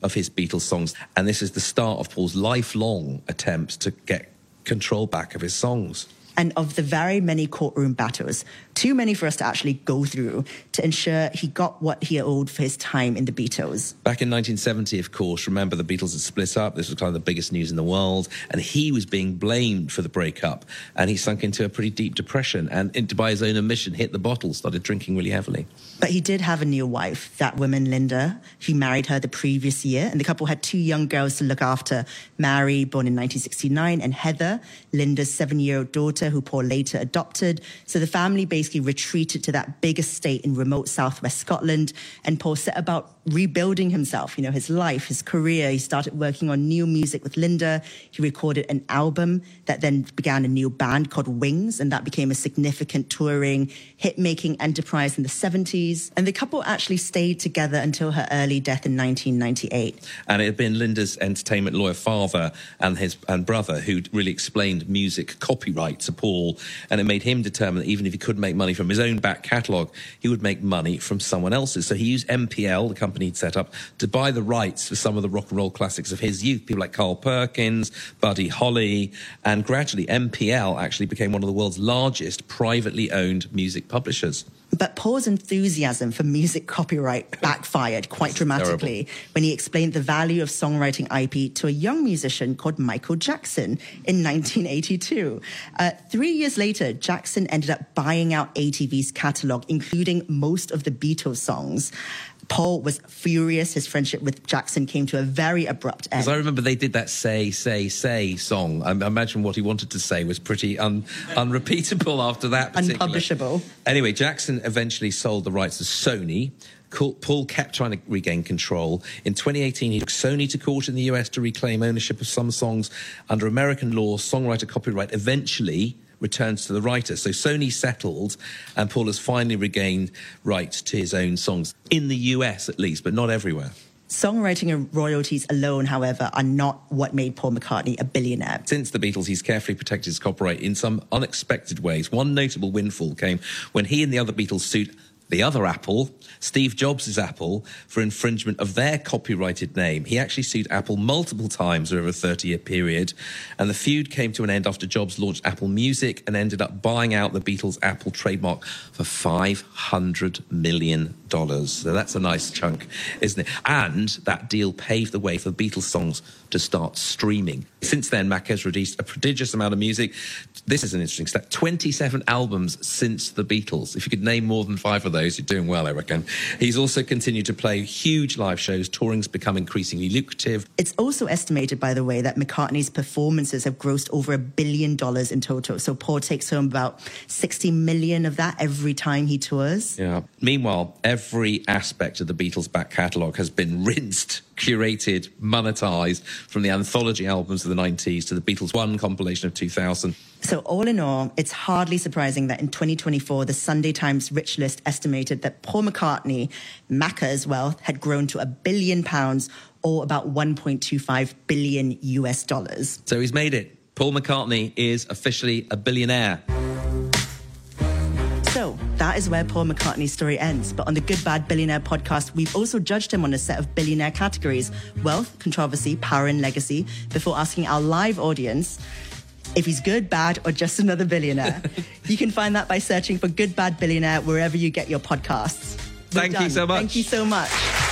of his Beatles songs. And this is the start of Paul's lifelong attempt to get control back of his songs. And of the very many courtroom battles, too many for us to actually go through, to ensure he got what he owed for his time in the Beatles. Back in 1970, of course, remember the Beatles had split up. This was kind of the biggest news in the world. And he was being blamed for the breakup. And he sunk into a pretty deep depression and, by his own admission, hit the bottle, started drinking really heavily. But he did have a new wife, that woman, Linda. He married her the previous year. And the couple had 2 young girls to look after. Mary, born in 1969, and Heather, Linda's 7-year-old daughter, who Paul later adopted. So the family basically retreated to that big estate in remote southwest Scotland, and Paul set about rebuilding himself, his life, his career. He started working on new music with Linda. He recorded an album that then began a new band called Wings, and that became a significant touring, hit-making enterprise in the 70s. And the couple actually stayed together until her early death in 1998. And it had been Linda's entertainment lawyer father and brother who'd really explained music copyright to Paul, and it made him determine that even if he couldn't make money from his own back catalogue, he would make money from someone else's. So he used MPL, the company he'd set up, to buy the rights for some of the rock and roll classics of his youth, people like Carl Perkins, Buddy Holly, and gradually MPL actually became one of the world's largest privately owned music publishers. But Paul's enthusiasm for music copyright backfired quite dramatically when he explained the value of songwriting IP to a young musician called Michael Jackson in 1982. 3 years later, Jackson ended up buying out ATV's catalogue, including most of the Beatles songs. Paul was furious. His friendship with Jackson came to a very abrupt end. Because I remember they did that Say, Say, Say song. I imagine what he wanted to say was pretty unrepeatable after that. Unpublishable. Anyway, Jackson eventually sold the rights to Sony. Paul kept trying to regain control. In 2018, he took Sony to court in the US to reclaim ownership of some songs. Under American law, songwriter copyright eventually returns to the writer. So Sony settled, and Paul has finally regained rights to his own songs, in the US at least, but not everywhere. Songwriting and royalties alone, however, are not what made Paul McCartney a billionaire. Since the Beatles, he's carefully protected his copyright in some unexpected ways. One notable windfall came when he and the other Beatles sued the other Apple, Steve Jobs' Apple, for infringement of their copyrighted name. He actually sued Apple multiple times over a 30-year period, and the feud came to an end after Jobs launched Apple Music and ended up buying out the Beatles' Apple trademark for $500 million. So that's a nice chunk, isn't it? And that deal paved the way for the Beatles songs to start streaming. Since then, Mac has released a prodigious amount of music. This is an interesting stat. 27 albums since the Beatles. If you could name more than 5 of those, you're doing well, I reckon. He's also continued to play huge live shows. Touring's become increasingly lucrative. It's also estimated, by the way, that McCartney's performances have grossed over $1 billion in total. So Paul takes home about 60 million of that every time he tours. Yeah. Meanwhile, every aspect of the Beatles' back catalogue has been rinsed, curated, monetised, from the anthology albums of the 90s to the Beatles One compilation of 2000. So all in all, it's hardly surprising that in 2024, the Sunday Times Rich List estimated that Paul McCartney, Macca's wealth, had grown to £1 billion, or about 1.25 billion US dollars. So he's made it. Paul McCartney is officially a billionaire. So that is where Paul McCartney's story ends. But on the Good Bad Billionaire podcast, we've also judged him on a set of billionaire categories: wealth, controversy, power and legacy, before asking our live audience if he's good, bad, or just another billionaire. You can find that by searching for Good Bad Billionaire wherever you get your podcasts. Thank you so much. Thank you so much.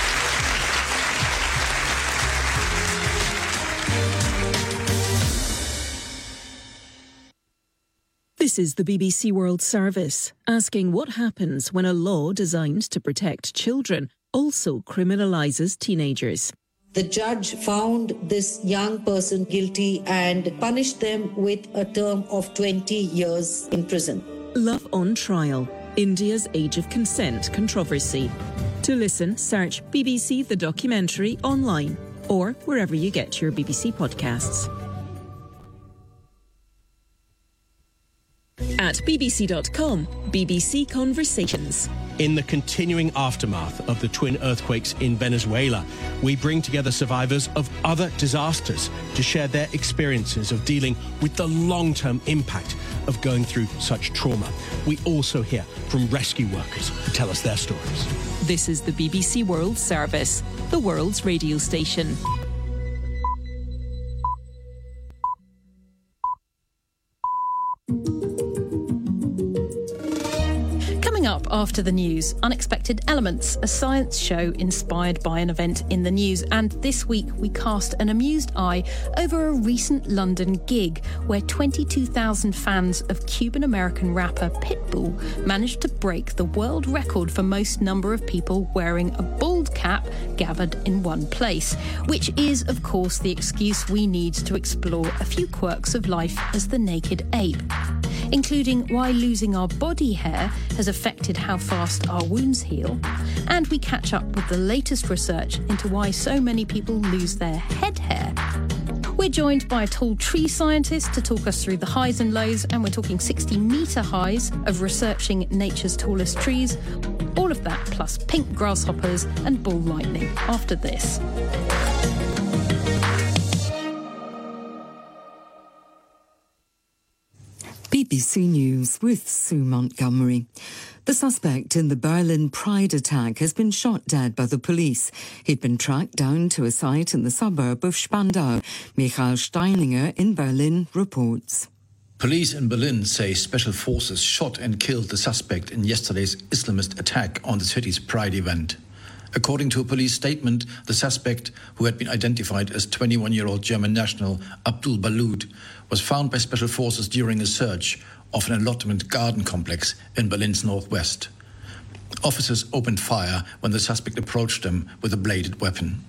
This is the BBC World Service, asking what happens when a law designed to protect children also criminalises teenagers. The judge found this young person guilty and punished them with a term of 20 years in prison. Love on Trial, India's Age of Consent controversy. To listen, search BBC The Documentary online or wherever you get your BBC podcasts. At bbc.com, BBC Conversations. In the continuing aftermath of the twin earthquakes in Venezuela, we bring together survivors of other disasters to share their experiences of dealing with the long-term impact of going through such trauma. We also hear from rescue workers who tell us their stories. This is the BBC World Service, the world's radio station. Up after the news, Unexpected Elements, a science show inspired by an event in the news. And this week we cast an amused eye over a recent London gig where 22,000 fans of Cuban-American rapper Pitbull managed to break the world record for most number of people wearing a bald cap gathered in one place, which is, of course, the excuse we need to explore a few quirks of life as the naked ape, including why losing our body hair has affected how fast our wounds heal. And we catch up with the latest research into why so many people lose their head hair. We're joined by a tall tree scientist to talk us through the highs and lows, and we're talking 60-metre highs of researching nature's tallest trees. All of that plus pink grasshoppers and ball lightning after this. BBC News with Sue Montgomery. The suspect in the Berlin Pride attack has been shot dead by the police. He'd been tracked down to a site in the suburb of Spandau. Michael Steininger in Berlin reports. Police in Berlin say special forces shot and killed the suspect in yesterday's Islamist attack on the city's Pride event. According to a police statement, the suspect, who had been identified as 21-year-old German national Abdul Balud, was found by special forces during a search of an allotment garden complex in Berlin's northwest. Officers opened fire when the suspect approached them with a bladed weapon.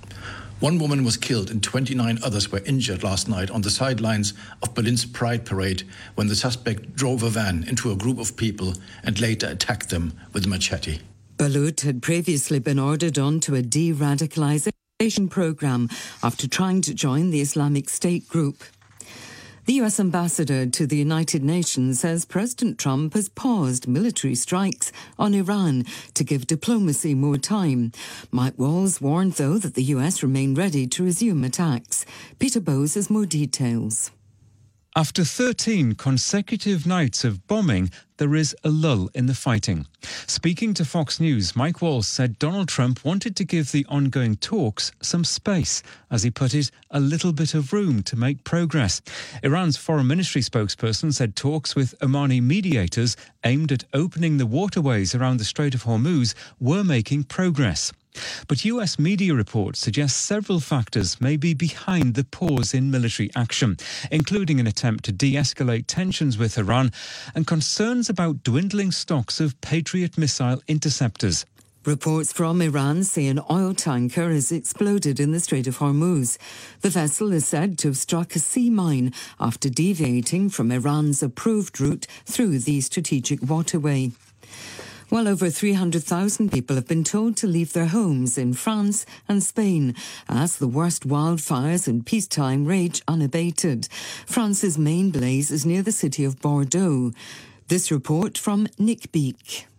One woman was killed and 29 others were injured last night on the sidelines of Berlin's Pride Parade when the suspect drove a van into a group of people and later attacked them with a machete. Balud had previously been ordered onto a de-radicalisation programme after trying to join the Islamic State group. The US ambassador to the United Nations says President Trump has paused military strikes on Iran to give diplomacy more time. Mike Walls warned, though, that the US remain ready to resume attacks. Peter Bowes has more details. After 13 consecutive nights of bombing, there is a lull in the fighting. Speaking to Fox News, Mike Walls said Donald Trump wanted to give the ongoing talks some space, as he put it, a little bit of room to make progress. Iran's foreign ministry spokesperson said talks with Omani mediators aimed at opening the waterways around the Strait of Hormuz were making progress. But US media reports suggest several factors may be behind the pause in military action, including an attempt to de-escalate tensions with Iran and concerns about dwindling stocks of Patriot missile interceptors. Reports from Iran say an oil tanker has exploded in the Strait of Hormuz. The vessel is said to have struck a sea mine after deviating from Iran's approved route through the strategic waterway. Well over 300,000 people have been told to leave their homes in France and Spain as the worst wildfires in peacetime rage unabated. France's main blaze is near the city of Bordeaux. This report from Nick Beak.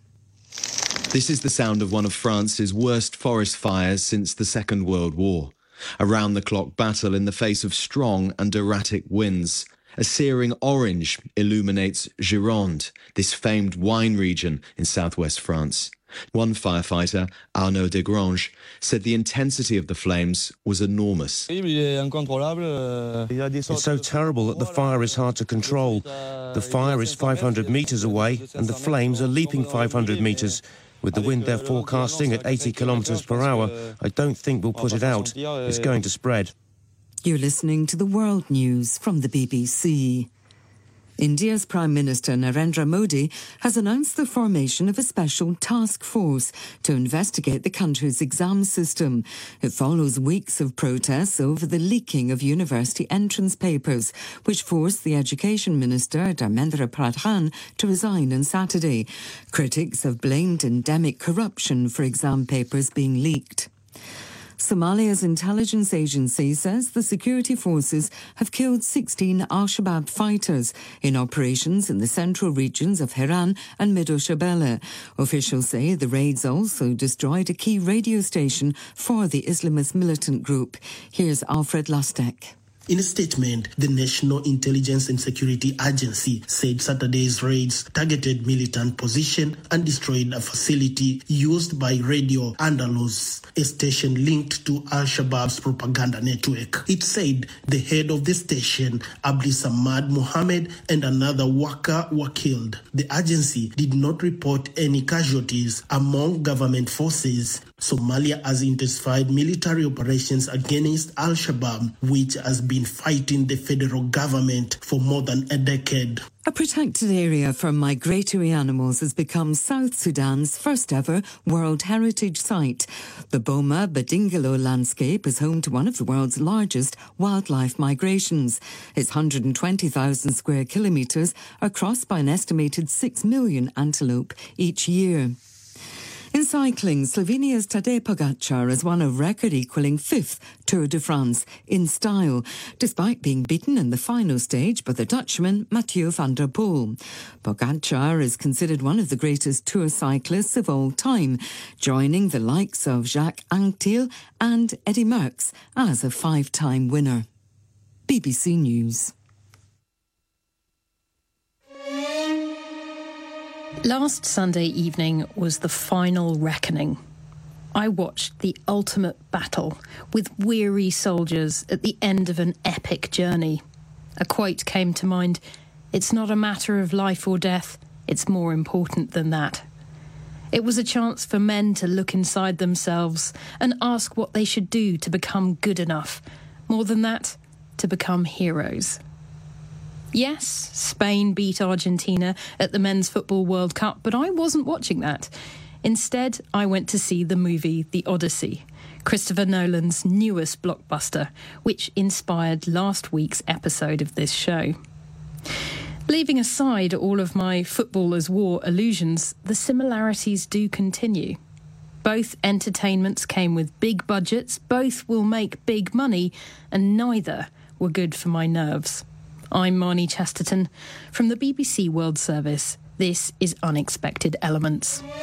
This is the sound of one of France's worst forest fires since the Second World War. A round-the-clock battle in the face of strong and erratic winds. A searing orange illuminates Gironde, this famed wine region in southwest France. One firefighter, Arnaud Desgranges, said the intensity of the flames was enormous. It's so terrible that the fire is hard to control. The fire is 500 metres away and the flames are leaping 500 metres. With the wind they're forecasting at 80 kilometres per hour, I don't think we'll put it out. It's going to spread. You're listening to the World News from the BBC. India's Prime Minister Narendra Modi has announced the formation of a special task force to investigate the country's exam system. It follows weeks of protests over the leaking of university entrance papers, which forced the Education Minister Dharmendra Pradhan to resign on Saturday. Critics have blamed endemic corruption for exam papers being leaked. Somalia's intelligence agency says the security forces have killed 16 al-Shabaab fighters in operations in the central regions of Hiran and Mido-Shabelle. Officials say the raids also destroyed a key radio station for the Islamist militant group. Here's Alfred Lustek. In a statement, the National Intelligence and Security Agency said Saturday's raids targeted militant position and destroyed a facility used by Radio Andalus, a station linked to Al-Shabaab's propaganda network. It said the head of the station, Abdi Samad Mohammed, and another worker were killed. The agency did not report any casualties among government forces. Somalia has intensified military operations against Al-Shabaab, which has been fighting the federal government for more than a decade. A protected area for migratory animals has become South Sudan's first ever World Heritage Site. The Boma Badingalo landscape is home to one of the world's largest wildlife migrations. Its 120,000 square kilometres are crossed by an estimated 6 million antelope each year. In cycling, Slovenia's Tadej Pogačar has won a record-equalling 5th Tour de France in style, despite being beaten in the final stage by the Dutchman Mathieu van der Poel. Pogačar is considered one of the greatest Tour cyclists of all time, joining the likes of Jacques Anquetil and Eddy Merckx as a 5-time winner. BBC News. Last Sunday evening was the final reckoning. I watched the ultimate battle with weary soldiers at the end of an epic journey. A quote came to mind: "It's not a matter of life or death, it's more important than that." It was a chance for men to look inside themselves and ask what they should do to become good enough. More than that, to become heroes. Yes, Spain beat Argentina at the Men's Football World Cup, but I wasn't watching that. Instead, I went to see the movie The Odyssey, Christopher Nolan's newest blockbuster, which inspired last week's episode of this show. Leaving aside all of my football as war illusions, the similarities do continue. Both entertainments came with big budgets, both will make big money, and neither were good for my nerves. I'm Marnie Chesterton. From the BBC World Service, this is Unexpected Elements.